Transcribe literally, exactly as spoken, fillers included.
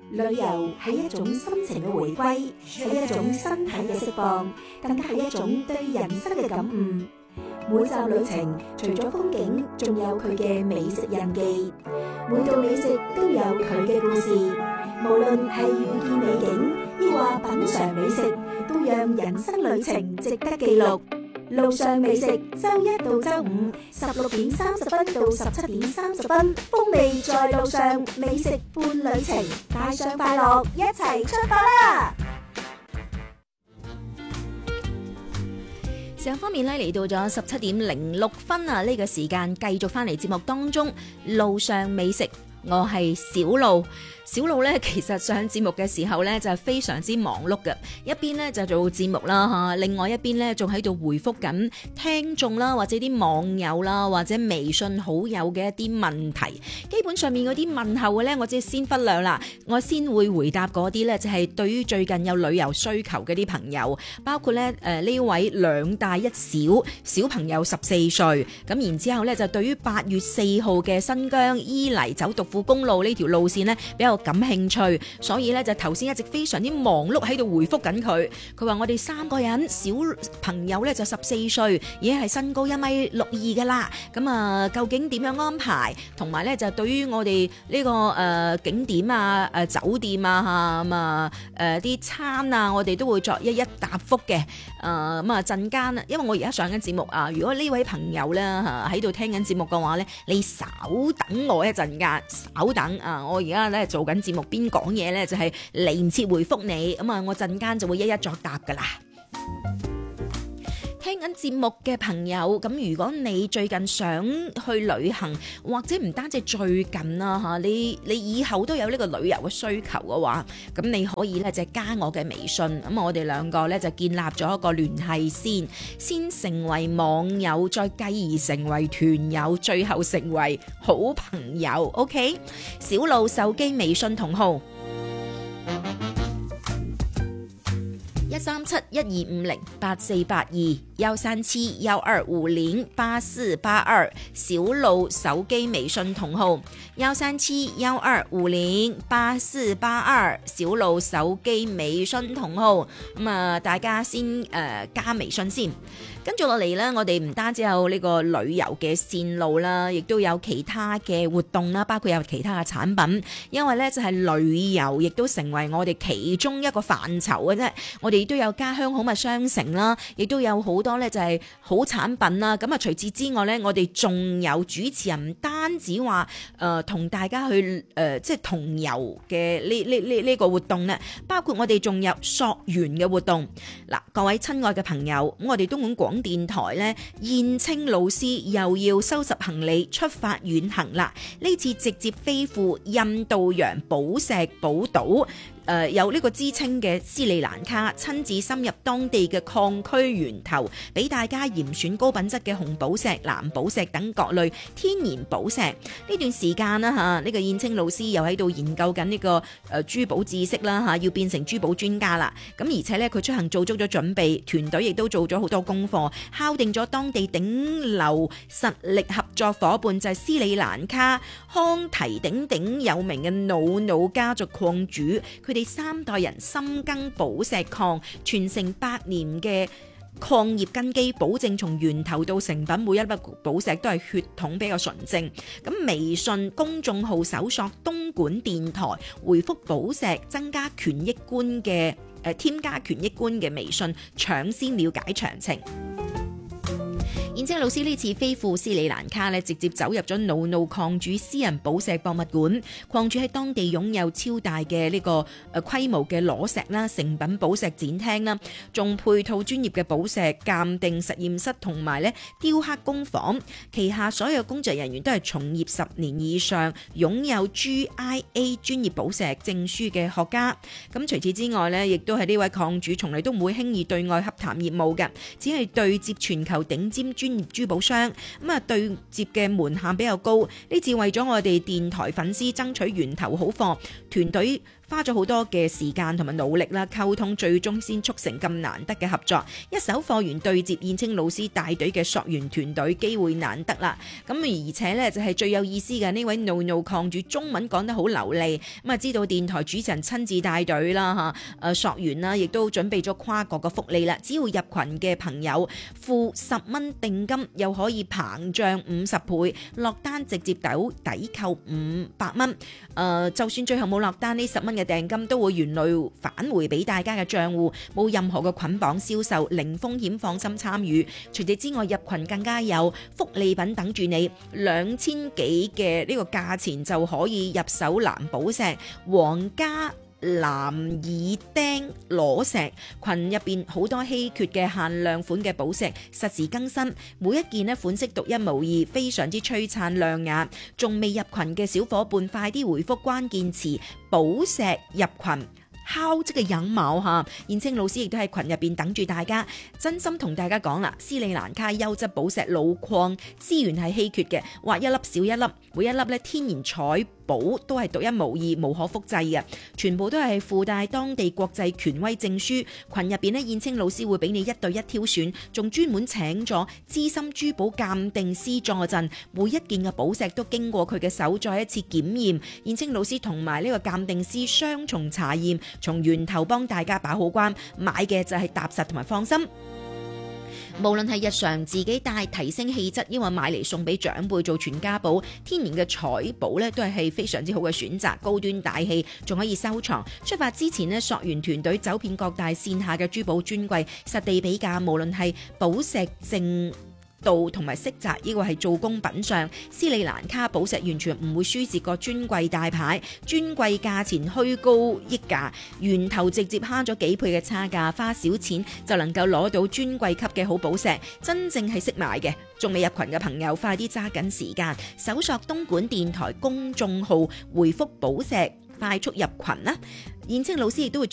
旅遊係一種心情嘅回歸，係一種身體嘅釋放，更加係一種對人生嘅感悟。每站旅程除咗風景，仲有佢嘅美食印記。每道美食都有佢嘅故事，無論係遇見美景，抑或品嘗美食，都讓人生旅程值得記錄。路上美食，周一到周五十六點三十分到十七點三十分，風味在路上，美食伴旅程，帶上快樂，一齊出發啦！ 上方面咧嚟到咗十七點零六分啊，呢個時間繼續翻嚟節目當中，路上美食，我係小路。小路咧，其實上節目嘅時候咧就係非常之忙碌嘅，一邊咧就做節目啦嚇，另外一邊咧仲喺度回覆緊聽眾啦，或者啲網友啦，或者微信好友嘅一啲問題。基本上面嗰啲問候嘅咧，我即係先忽略啦，我先會回答嗰啲咧，就係對於最近有旅遊需求嘅啲朋友，包括咧誒呢位兩大一小小朋友十四歲，咁然之後咧就對於八月四號嘅新疆伊犁走獨庫公路呢條路線呢比較感興趣，所以咧就頭先一直非常之忙碌喺度回覆緊佢。佢話我哋三個人，小朋友咧就十四歲，已經係身高一米六二噶啦。咁啊，究竟點樣安排？同埋咧就對於我哋呢、這個誒、呃、景點啊、誒、呃、酒店啊嚇咁啊誒啲餐啊，我哋都會作一一答覆嘅。誒咁啊陣間啊，因為我而家上緊節目啊，如果呢位朋友咧嚇喺度聽緊節目嘅話咧，你稍等我一陣間，稍等啊，我而家咧做緊節目邊講嘢咧，就係嚟唔切回覆你，咁啊，我陣間就會一一作答噶啦。聽緊節目嘅朋友，咁如果你最近想去旅行，或者唔單止最近啦嚇，你你以後都有呢個旅遊嘅需求嘅話，咁你可以咧就加我嘅微信，咁我哋兩個咧就建立咗一個聯繫先，先成為網友，再繼而成為團友，最後成為好朋友。OK， 小路手機微信同號一三七一二五零八四八二幺三七幺二五零八四八二，小路手機微信同號幺三七幺二五零八四八二，小路手機微信同號。咁啊，大家先誒、呃、加微信先。跟住落嚟呢，我哋唔單止有呢個旅遊嘅線路啦，亦都有其他嘅活動啦，包括有其他嘅產品。因為呢，就係旅遊，亦都成為我哋其中一個範疇嘅啫。我哋亦都有家鄉好物商城啦，亦都有好多呢就係好產品啦。咁啊，除此之外呢，我哋仲有主持人唔單止話誒同大家去誒、呃、即係同遊嘅呢呢呢呢個活動呢，包括我哋仲有溯源嘅活動。嗱，各位親愛嘅朋友，咁我哋東莞廣電台咧，燕青老師又要收拾行李出發遠行啦！呢次直接飛赴印度洋寶石寶島。誒、呃、有呢個支稱嘅斯里蘭卡，親自深入當地嘅礦區源頭，俾大家嚴選高品質嘅紅寶石、藍寶石等各類天然寶石。呢段時間啦嚇，呢、這個燕青老師又喺度研究緊呢、這個誒、呃、珠寶知識啦嚇，要變成珠寶專家啦。咁而且咧，佢出行做足咗準備，團隊亦都做咗好多功課，敲定咗當地頂流實力合作伙伴，就係、是、斯里蘭卡康提鼎鼎有名嘅努努家族礦主，佢哋三代人深耕寶石礦，傳承百年嘅礦業根基，保證從源頭到成品每一粒寶石都係血統比較純正。咁微信公眾號搜索東莞電台，回覆寶石增加權益觀嘅誒，添加權益觀嘅微信，搶先了解詳情。燕青老師呢次飛赴斯里蘭卡咧，直接走入咗努努礦主私人寶石博物館。礦主喺當地擁有超大嘅呢個誒規模嘅裸石啦、成品寶石展廳啦，仲配套專業嘅寶石鑑定實驗室同埋咧雕刻工坊。旗下所有工作人員都係從業十年以上，擁有 G I A 專業寶石證書嘅學家。咁除此之外咧，亦都係呢位礦主從嚟都唔會輕易對外洽談業務嘅，只係對接全球頂尖專業珠寶商。咁啊，對接嘅門檻比較高。呢次為咗我哋電台粉絲爭取源頭好貨，團隊花咗好多嘅時間同埋努力啦，溝通最終先促成咁難得嘅合作。一手貨源對接燕青老師帶隊嘅溯源團隊，機會難得啦。咁而且呢，就係最有意思嘅呢位 No No 抗住中文講得好流利，咁啊知道電台主持人親自帶隊啦嚇，誒溯源啦，亦都準備咗跨國嘅福利啦。只要入群嘅朋友付十蚊定金，又可以膨脹五十倍，落單直接抵抵扣五百蚊。誒、呃，就算最後冇落單，呢十蚊嘅訂金都會原類返回俾大家嘅賬戶，冇任何嘅捆綁銷售，零風險，放心參與。除此之外，入群更加有福利品等住你，兩千幾嘅呢個價錢就可以入手藍寶石、皇家藍耳釘裸石。群入邊好多稀缺嘅限量款嘅寶石，實時更新，每一件呢款式獨一無二，非常之璀璨亮眼。仲未入群嘅小伙伴，快啲回覆關鍵詞寶石入群。敲即嘅引毛嚇，燕青老師亦都喺群入邊等住大家。真心同大家講啦，斯里蘭卡優質寶石老礦資源係稀缺嘅，挖一粒少一粒，每一粒咧天然採寶都係獨一無二、無可複製嘅，全部都係附帶當地國際權威證書。群入邊咧，燕青老師會俾你一對一挑選，仲專門請咗資深珠寶鑑定師助陣，每一件嘅寶石都經過佢嘅手再一次檢驗。燕青老師同埋呢個鑑定師雙重查驗，從源頭幫大家把好關，買嘅就係踏實同埋放心。無論係日常自己帶提升氣質，因為買嚟送俾長輩做全家寶，天然嘅彩寶咧都係非常之好嘅選擇，高端大氣，仲可以收藏。出發之前呢，溯源團隊走遍各大線下嘅珠寶專櫃，實地比價，無論係寶石正度同埋色澤，呢個係做工品上，斯里蘭卡寶石完全唔會輸蝕個專櫃大牌，專櫃價錢虛高溢價，源頭直接慳咗幾倍嘅差價，花少錢就能夠攞到專櫃級嘅好寶石，真正係識買嘅。仲未入群嘅朋友，快啲揸緊時間，搜索東莞電台公眾號，回覆寶石，快速入群啦！燕青老師亦都會